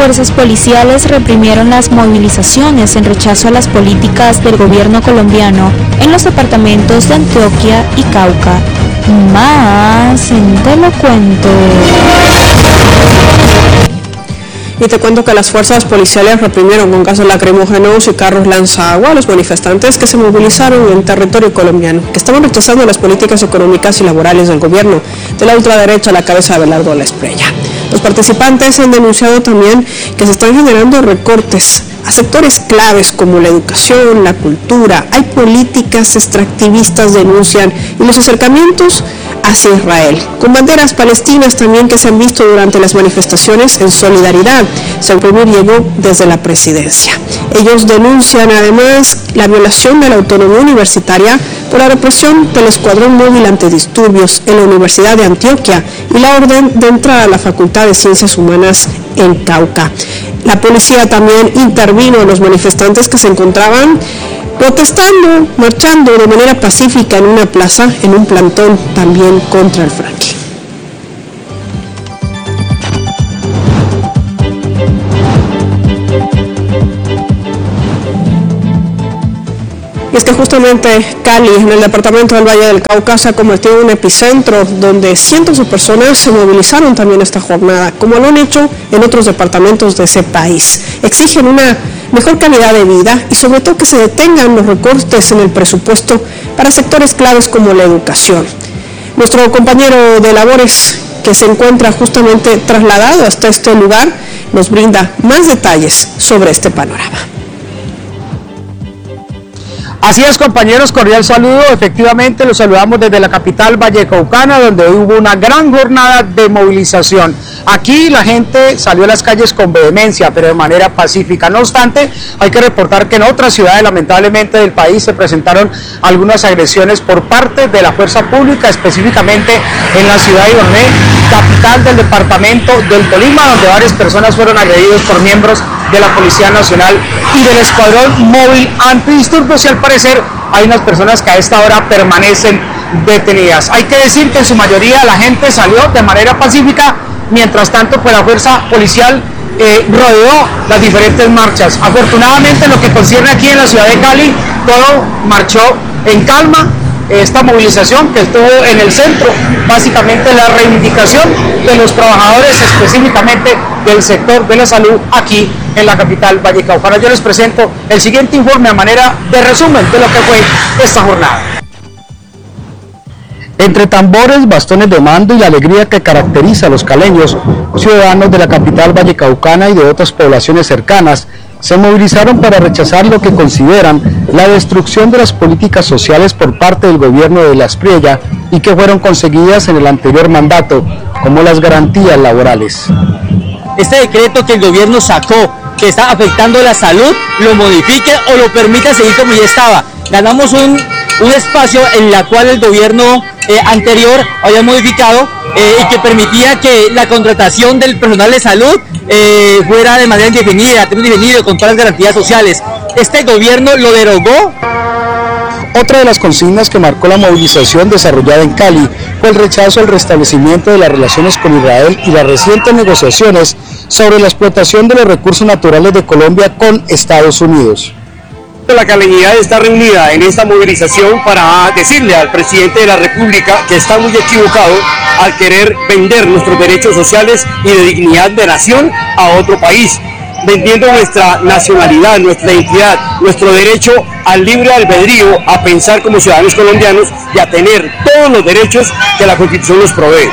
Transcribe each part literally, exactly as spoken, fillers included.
fuerzas policiales reprimieron las movilizaciones en rechazo a las políticas del gobierno colombiano en los departamentos de Antioquia y Cauca. Más en Te lo cuento. Y te cuento que las fuerzas policiales reprimieron con gases lacrimógenos y carros lanzaagua a los manifestantes que se movilizaron en territorio colombiano, que estaban rechazando las políticas económicas y laborales del gobierno de la ultraderecha a la cabeza de Abelardo de la Espriella. Los participantes han denunciado también que se están generando recortes a sectores claves como la educación, la cultura. Hay políticas extractivistas, denuncian, y los acercamientos hacia Israel, con banderas palestinas también que se han visto durante las manifestaciones en solidaridad. San Premier llegó desde la presidencia. Ellos denuncian además la violación de la autonomía universitaria por la represión del Escuadrón Móvil Antidisturbios en la Universidad de Antioquia y la orden de entrada a la Facultad de Ciencias Humanas en Cauca. La policía también intervino en los manifestantes que se encontraban protestando, marchando de manera pacífica en una plaza, en un plantón también contra el fracking. Y es que justamente Cali, en el departamento del Valle del Cauca, se ha convertido en un epicentro donde cientos de personas se movilizaron también esta jornada, como lo han hecho en otros departamentos de ese país. Exigen una mejor calidad de vida y sobre todo que se detengan los recortes en el presupuesto para sectores claves como la educación. Nuestro compañero de labores, que se encuentra justamente trasladado hasta este lugar, nos brinda más detalles sobre este panorama. Así es, compañeros, cordial saludo. Efectivamente, los saludamos desde la capital vallecaucana, donde hubo una gran jornada de movilización. Aquí la gente salió a las calles con vehemencia, pero de manera pacífica. No obstante, hay que reportar que en otras ciudades, lamentablemente, del país se presentaron algunas agresiones por parte de la fuerza pública, específicamente en la ciudad de Ibagué, capital del departamento del Tolima, donde varias personas fueron agredidas por miembros de la Policía Nacional y del Escuadrón Móvil Antidisturbios, y al parecer hay unas personas que a esta hora permanecen detenidas. Hay que decir que en su mayoría la gente salió de manera pacífica, mientras tanto pues la fuerza policial eh, rodeó las diferentes marchas. Afortunadamente, en lo que concierne aquí en la ciudad de Cali, todo marchó en calma. Esta movilización que estuvo en el centro, básicamente la reivindicación de los trabajadores, específicamente del sector de la salud aquí en la capital vallecaucana. Yo les presento el siguiente informe a manera de resumen de lo que fue esta jornada. Entre tambores, bastones de mando y la alegría que caracteriza a los caleños, ciudadanos de la capital vallecaucana y de otras poblaciones cercanas, se movilizaron para rechazar lo que consideran la destrucción de las políticas sociales por parte del gobierno de la Espriella y que fueron conseguidas en el anterior mandato, como las garantías laborales. Este decreto que el gobierno sacó, que está afectando la salud, lo modifique o lo permita seguir como ya estaba. Ganamos un, un espacio en el cual el gobierno eh, anterior había modificado eh, y que permitía que la contratación del personal de salud eh, fuera de manera indefinida, indefinido, con todas las garantías sociales. Este gobierno lo derogó. Otra de las consignas que marcó la movilización desarrollada en Cali fue el rechazo al restablecimiento de las relaciones con Israel y las recientes negociaciones sobre la explotación de los recursos naturales de Colombia con Estados Unidos. La caleñidad está reunida en esta movilización para decirle al presidente de la República que está muy equivocado al querer vender nuestros derechos sociales y de dignidad de nación a otro país, vendiendo nuestra nacionalidad, nuestra identidad, nuestro derecho al libre albedrío, a pensar como ciudadanos colombianos y a tener todos los derechos que la Constitución nos provee.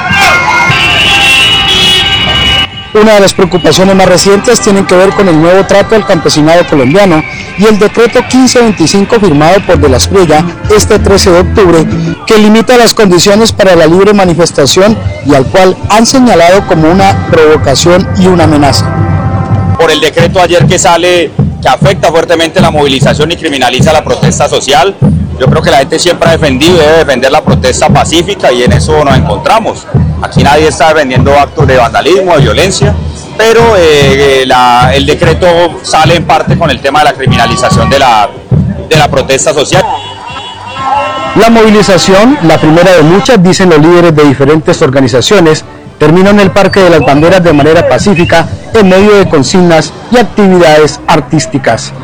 Una de las preocupaciones más recientes tienen que ver con el nuevo trato al campesinado colombiano y el decreto quince veinticinco firmado por De la Espriella este trece de octubre, que limita las condiciones para la libre manifestación y al cual han señalado como una provocación y una amenaza. Por el decreto ayer que sale, que afecta fuertemente la movilización y criminaliza la protesta social, yo creo que la gente siempre ha defendido y debe defender la protesta pacífica, y en eso nos encontramos. Aquí nadie está defendiendo actos de vandalismo, de violencia, pero eh, la, el decreto sale en parte con el tema de la criminalización de la, de la protesta social. La movilización, la primera de muchas, dicen los líderes de diferentes organizaciones, terminó en el Parque de las Banderas de manera pacífica en medio de consignas y actividades artísticas.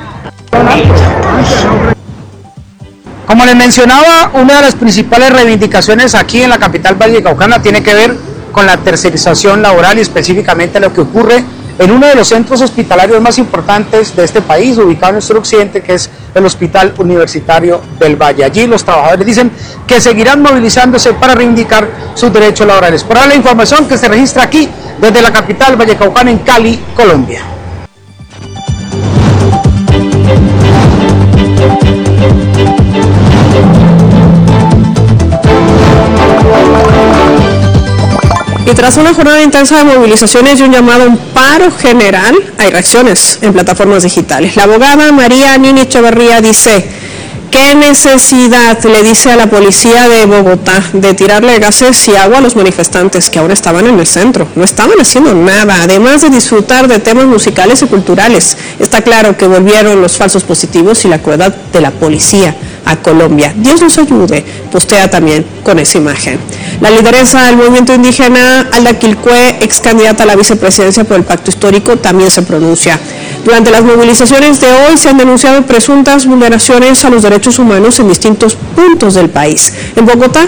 Como les mencionaba, una de las principales reivindicaciones aquí en la capital vallecaucana tiene que ver con la tercerización laboral y específicamente lo que ocurre en uno de los centros hospitalarios más importantes de este país, ubicado en el suroccidente, que es el Hospital Universitario del Valle. Allí los trabajadores dicen que seguirán movilizándose para reivindicar sus derechos laborales. Por ahora la información que se registra aquí desde la capital vallecaucana en Cali, Colombia. Y tras una jornada intensa de movilizaciones y un llamado a un paro general, hay reacciones en plataformas digitales. La abogada María Nini Echeverría dice: ¿qué necesidad le dice a la policía de Bogotá de tirarle gases y agua a los manifestantes que ahora estaban en el centro? No estaban haciendo nada, además de disfrutar de temas musicales y culturales. Está claro que volvieron los falsos positivos y la crueldad de la policía a Colombia. Dios nos ayude, postea también con esa imagen. La lideresa del movimiento indígena, Alda Quilcue, ex candidata a la vicepresidencia por el Pacto Histórico, también se pronuncia. Durante las movilizaciones de hoy se han denunciado presuntas vulneraciones a los derechos humanos en distintos puntos del país. En Bogotá